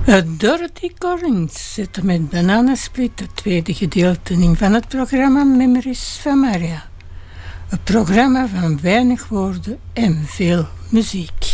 Dorothy Collins zette met Bananasplit het tweede gedeelte in van het programma Memories van Maria. Een programma van weinig woorden en veel muziek.